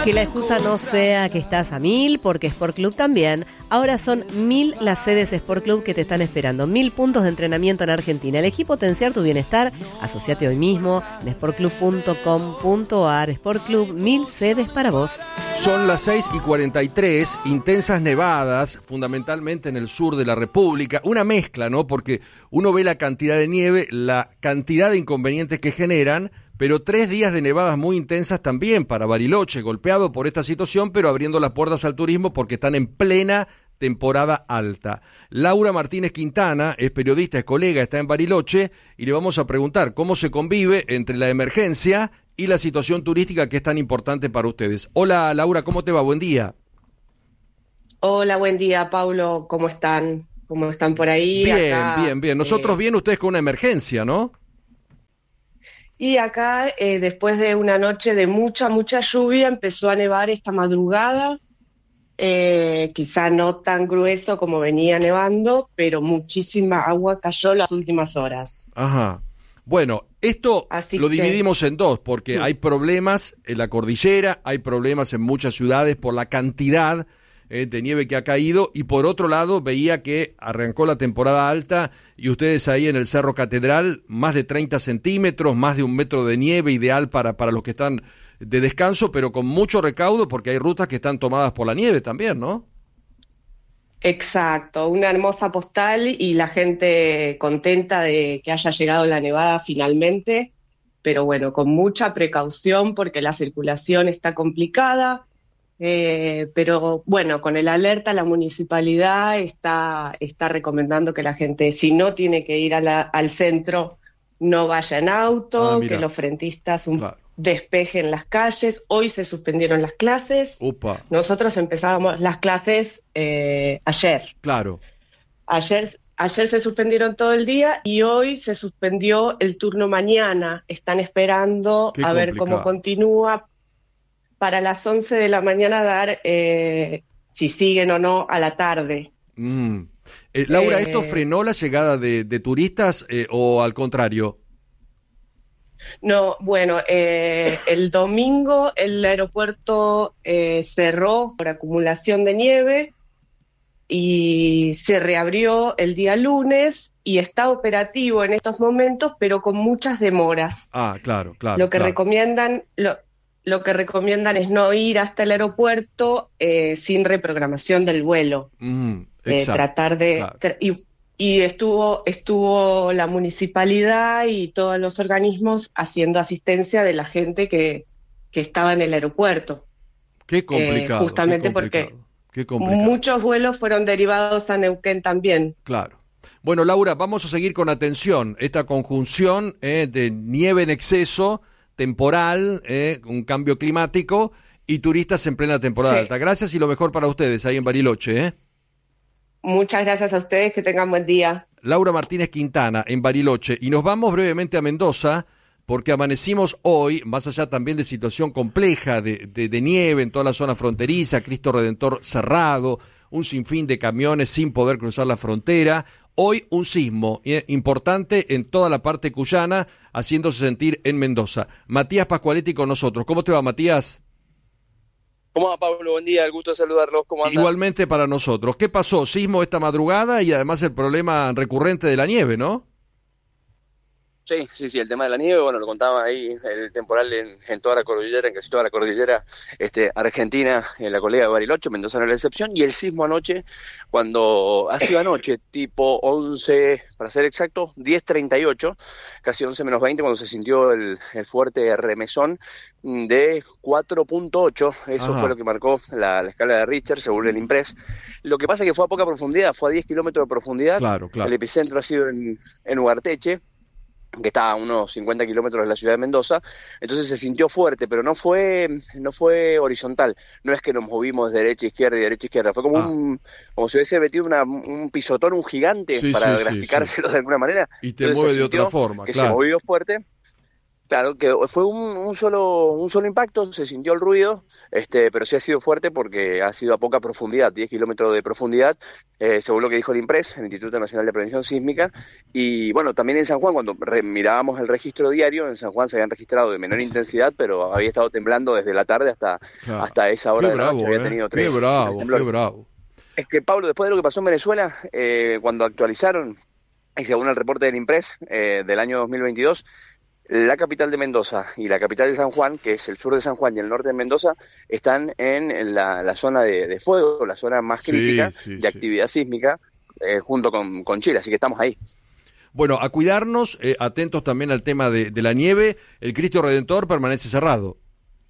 Que la excusa no sea que estás a 1000, porque Sport Club también. Ahora son 1000 las sedes Sport Club que te están esperando. 1000 puntos de entrenamiento en Argentina. Elegí potenciar tu bienestar. Asociate hoy mismo en sportclub.com.ar. Sport Club, 1000 sedes para vos. Son las 6:43, intensas nevadas, fundamentalmente en el sur de la República. Una mezcla, ¿no? Porque uno ve la cantidad de nieve, la cantidad de inconvenientes que generan, pero 3 días de nevadas muy intensas también para Bariloche, golpeado por esta situación, pero abriendo las puertas al turismo porque están en plena temporada alta. Laura Martínez Quintana es periodista, es colega, está en Bariloche, y le vamos a preguntar cómo se convive entre la emergencia y la situación turística que es tan importante para ustedes. Hola Laura, ¿cómo te va? Buen día. Hola, buen día, Paulo. ¿Cómo están? ¿Cómo están por ahí? Bien, acá, bien. Nosotros bien, ustedes con una emergencia, ¿no? Y acá, después de una noche de mucha lluvia, empezó a nevar esta madrugada. Quizá no tan grueso como venía nevando, pero muchísima agua cayó las últimas horas. Ajá. Bueno, esto Así lo que dividimos en dos, porque sí, hay problemas en la cordillera, hay problemas en muchas ciudades por la cantidad de nieve que ha caído, y por otro lado veía que arrancó la temporada alta y ustedes ahí en el Cerro Catedral, más de 30 centímetros, más de 1 metro de nieve, ideal para los que están de descanso, pero con mucho recaudo porque hay rutas que están tomadas por la nieve también, ¿no? exacto, una hermosa postal y la gente contenta de que haya llegado la nevada finalmente, pero bueno, con mucha precaución porque la circulación está complicada. Pero bueno, con el alerta la municipalidad está recomendando que la gente, si no tiene que ir al centro, no vaya en auto, que los frentistas Claro. despejen las calles. Hoy se suspendieron las clases. Upa. Nosotros empezábamos las clases ayer. Claro. Ayer se suspendieron todo el día y hoy se suspendió el turno mañana. Están esperando Qué a ver complicado. cómo continúa. Para las 11 de la mañana dar si siguen o no a la tarde. Laura, ¿esto frenó la llegada de turistas o al contrario? No, bueno, el domingo el aeropuerto cerró por acumulación de nieve y se reabrió el día lunes y está operativo en estos momentos, pero con muchas demoras. Ah, claro. Lo que recomiendan... Lo que recomiendan es no ir hasta el aeropuerto sin reprogramación del vuelo. Exacto, Tratar de... claro. Y estuvo la municipalidad y todos los organismos haciendo asistencia de la gente que estaba en el aeropuerto. Qué complicado. Justamente porque muchos vuelos fueron derivados a Neuquén también. Claro. Bueno, Laura, vamos a seguir con atención esta conjunción de nieve en exceso, temporal, un cambio climático y turistas en plena temporada alta. Gracias y lo mejor para ustedes ahí en Bariloche. Muchas gracias a ustedes, que tengan buen día. Laura Martínez Quintana en Bariloche. Y nos vamos brevemente a Mendoza porque amanecimos hoy, más allá también de situación compleja de nieve en toda la zona fronteriza, Cristo Redentor cerrado, un sinfín de camiones sin poder cruzar la frontera. Hoy un sismo importante en toda la parte cuyana, haciéndose sentir en Mendoza. Matías Pascualetti con nosotros. ¿Cómo te va, Matías? ¿Cómo va, Pablo? Buen día, el gusto de saludarlos. ¿Cómo andan? Igualmente para nosotros. ¿Qué pasó? Sismo esta madrugada y además el problema recurrente de la nieve, ¿no? Sí, el tema de la nieve, bueno, lo contaba ahí, el temporal en toda la cordillera, en casi toda la cordillera argentina, en la colega de Bariloche, Mendoza no es la excepción, y el sismo anoche, ha sido anoche, tipo 11, para ser exacto, 10:38, casi 11 menos 20, cuando se sintió el fuerte remesón de 4.8, eso Ajá. fue lo que marcó la escala de Richter, según el IMPRES. Lo que pasa es que fue a poca profundidad, fue a 10 kilómetros de profundidad. Claro. El epicentro ha sido en Ugarteche, que está a unos 50 kilómetros de la ciudad de Mendoza, entonces se sintió fuerte, pero no fue horizontal, no es que nos movimos de derecha a izquierda, fue como como si hubiese metido un pisotón, un gigante, para graficárselo de alguna manera. Y te Entonces mueve se de otra sintió forma, que claro. se movió fuerte, Claro, que fue un solo impacto, se sintió el ruido, pero sí ha sido fuerte porque ha sido a poca profundidad, 10 kilómetros de profundidad, según lo que dijo el INPRES, el Instituto Nacional de Prevención Sísmica, y bueno, también en San Juan, cuando mirábamos el registro diario, en San Juan se habían registrado de menor intensidad, pero había estado temblando desde la tarde hasta esa hora de la noche, había tenido 3. Qué bravo. Es que, Pablo, después de lo que pasó en Venezuela, cuando actualizaron, y según el reporte del INPRES del año 2022, la capital de Mendoza y la capital de San Juan, que es el sur de San Juan y el norte de Mendoza, están en la zona de fuego, la zona más crítica de actividad sísmica, junto con Chile, así que estamos ahí. Bueno, a cuidarnos, atentos también al tema de la nieve. El Cristo Redentor permanece cerrado.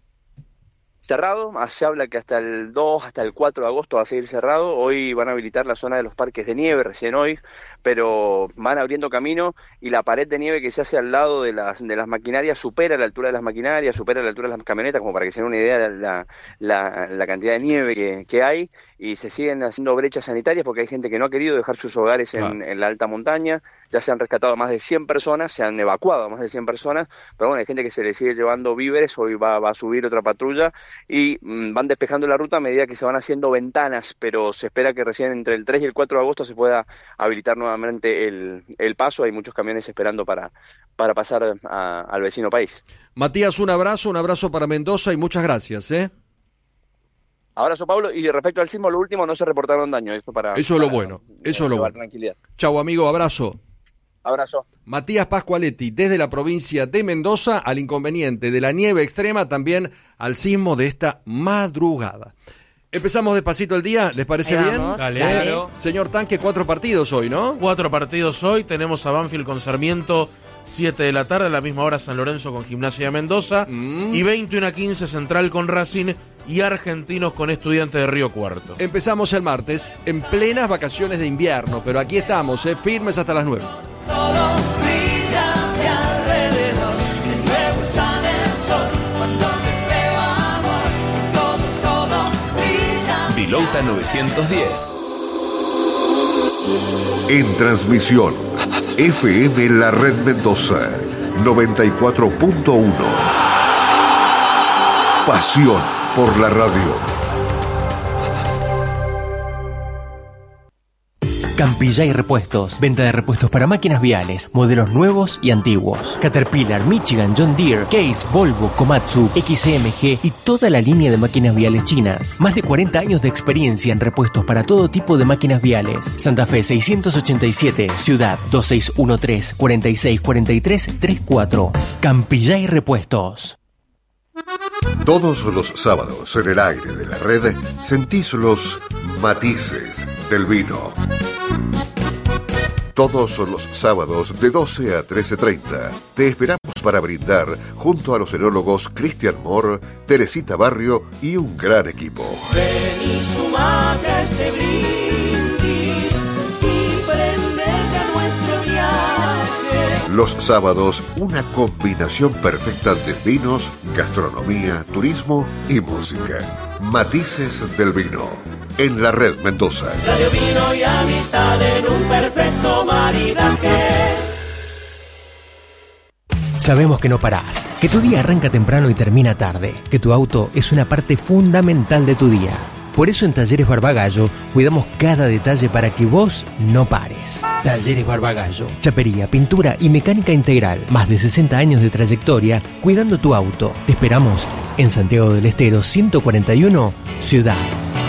Cerrado, se habla que hasta el 2, hasta el 4 de agosto va a seguir cerrado. Hoy van a habilitar la zona de los parques de nieve, recién hoy, pero van abriendo camino y la pared de nieve que se hace al lado de las maquinarias supera la altura de las maquinarias, supera la altura de las camionetas, como para que se den una idea de la cantidad de nieve que hay, y se siguen haciendo brechas sanitarias porque hay gente que no ha querido dejar sus hogares en la alta montaña. Ya se han rescatado a más de 100 personas, se han evacuado a más de 100 personas, pero bueno, hay gente que se le sigue llevando víveres. Hoy va a subir otra patrulla y van despejando la ruta a medida que se van haciendo ventanas, pero se espera que recién entre el 3 y el 4 de agosto se pueda habilitar nuevamente el paso. Hay muchos camiones esperando para pasar al vecino país. Matías, un abrazo para Mendoza y muchas gracias. Abrazo, Pablo, y respecto al sismo, lo último, no se reportaron daños. Eso es lo bueno, tranquilidad. Chau, amigo, abrazo. Abrazo. Matías Pascualetti, desde la provincia de Mendoza, al inconveniente de la nieve extrema, también al sismo de esta madrugada. Empezamos despacito el día, ¿les parece bien? Dale. Señor Tanque, 4 partidos hoy, ¿no? 4 partidos hoy, tenemos a Banfield con Sarmiento, 7 de la tarde, a la misma hora San Lorenzo con Gimnasia de Mendoza, y 21:15 Central con Racing y Argentinos con Estudiantes de Río Cuarto. Empezamos el martes, en plenas vacaciones de invierno, pero aquí estamos, firmes hasta las 9. Todo brilla de alrededor, de nuevo sale el sol, cuando te veo amor, todo brilla. Pilota 910. En transmisión, FM La Red Mendoza, 94.1. Pasión por la radio. Campillay Repuestos. Venta de repuestos para máquinas viales, modelos nuevos y antiguos. Caterpillar, Michigan, John Deere, Case, Volvo, Komatsu, XMG y toda la línea de máquinas viales chinas. Más de 40 años de experiencia en repuestos para todo tipo de máquinas viales. Santa Fe 687, Ciudad 2613-464334. Campillay Repuestos. Todos los sábados en el aire de la red sentís los matices del vino. Todos los sábados de 12 a 13:30 te esperamos para brindar junto a los enólogos Cristian Moore, Teresita Barrio y un gran equipo. Ven y sumate a este brindis y prendete a nuestro viaje. Los sábados, una combinación perfecta de vinos, gastronomía, turismo y música. Matices del vino. En la Red Mendoza. Radio, vino y amistad en un perfecto maridaje. Sabemos que no parás, que tu día arranca temprano y termina tarde, que tu auto es una parte fundamental de tu día. Por eso en Talleres Barbagallo cuidamos cada detalle para que vos no pares. Talleres Barbagallo, chapería, pintura y mecánica integral. Más de 60 años de trayectoria cuidando tu auto. Te esperamos en Santiago del Estero 141, Ciudad.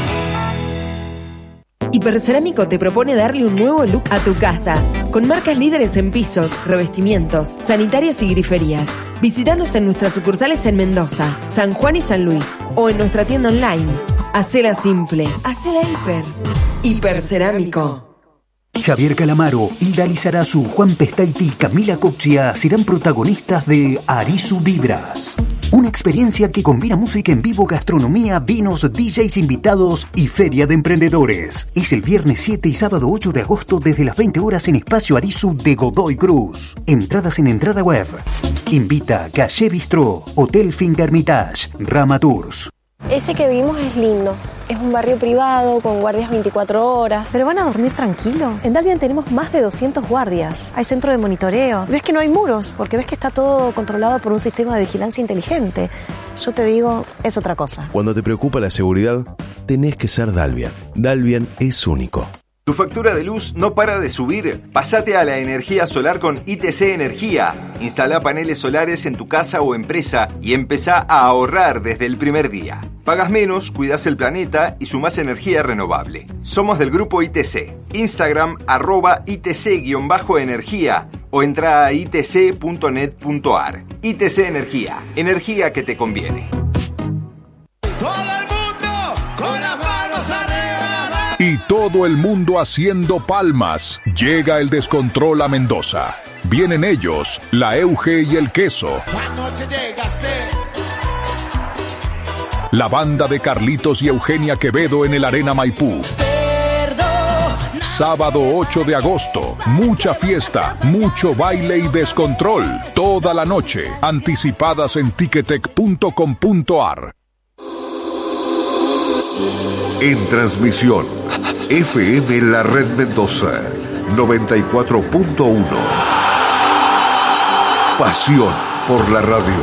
Hipercerámico te propone darle un nuevo look a tu casa, con marcas líderes en pisos, revestimientos, sanitarios y griferías. Visítanos en nuestras sucursales en Mendoza, San Juan y San Luis, o en nuestra tienda online. Hacela simple, hacela hiper. Hipercerámico. Javier Calamaro, Hilda Lizarazu, Juan Pestaiti y Camila Coccia serán protagonistas de Arisu Vibras. Una experiencia que combina música en vivo, gastronomía, vinos, DJs invitados y feria de emprendedores. Es el viernes 7 y sábado 8 de agosto desde las 20 horas en Espacio Arisu de Godoy Cruz. Entradas en entrada web. Invita Calle Bistró, Hotel Fingermitage, Rama Tours. Ese que vimos es lindo. Es un barrio privado, con guardias 24 horas. ¿Pero van a dormir tranquilos? En Dalvian tenemos más de 200 guardias. Hay centro de monitoreo. Ves que no hay muros, porque ves que está todo controlado por un sistema de vigilancia inteligente. Yo te digo, es otra cosa. Cuando te preocupa la seguridad, tenés que ser Dalvian. Dalvian es único. ¿Tu factura de luz no para de subir? Pásate a la energía solar con ITC Energía. Instala paneles solares en tu casa o empresa y empezá a ahorrar desde el primer día. Pagas menos, cuidas el planeta y sumás energía renovable. Somos del grupo ITC. Instagram @ITC_energía o entra a itc.net.ar. ITC Energía. Energía que te conviene. Y todo el mundo haciendo palmas. Llega el descontrol a Mendoza. Vienen ellos, la Euge y el Queso. La banda de Carlitos y Eugenia Quevedo en el Arena Maipú. Sábado 8 de agosto, mucha fiesta, mucho baile y descontrol. Toda la noche, anticipadas en ticketek.com.ar. En transmisión, FM La Red Mendoza, 94.1. Pasión por la radio.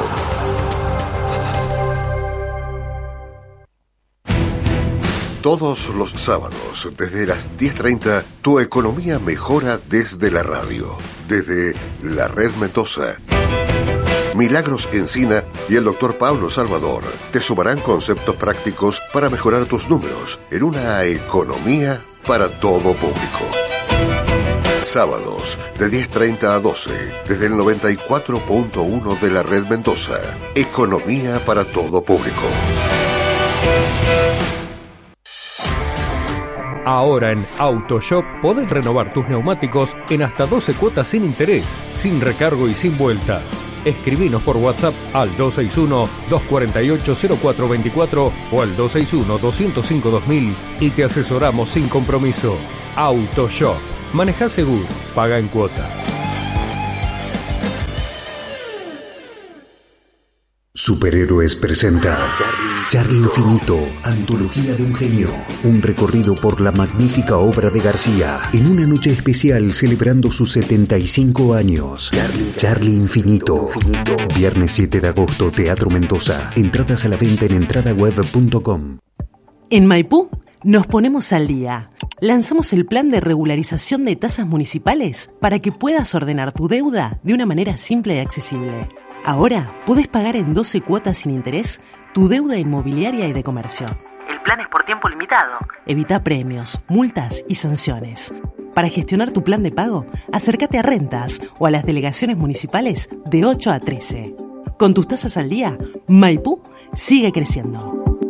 Todos los sábados, desde las 10:30, tu economía mejora desde la radio, desde La Red Mendoza. Milagros Encina y el doctor Pablo Salvador te sumarán conceptos prácticos para mejorar tus números en una economía para todo público. Sábados de 10:30 a 12 desde el 94.1 de la Red Mendoza. Economía para todo público. Ahora en AutoShop podés renovar tus neumáticos en hasta 12 cuotas sin interés, sin recargo y sin vuelta. Escribinos por WhatsApp al 261-248-0424 o al 261-205-2000 y te asesoramos sin compromiso. AutoShop. Manejá seguro. Paga en cuotas. Superhéroes presenta Charlie Infinito, antología de un genio. Un recorrido por la magnífica obra de García en una noche especial celebrando sus 75 años. Charlie Infinito. Viernes 7 de agosto, Teatro Mendoza. Entradas a la venta en entradaweb.com. En Maipú nos ponemos al día. Lanzamos el plan de regularización de tasas municipales para que puedas ordenar tu deuda de una manera simple y accesible. Ahora podés pagar en 12 cuotas sin interés tu deuda inmobiliaria y de comercio. El plan es por tiempo limitado. Evita premios, multas y sanciones. Para gestionar tu plan de pago, acércate a Rentas o a las delegaciones municipales de 8 a 13. Con tus tasas al día, Maipú sigue creciendo.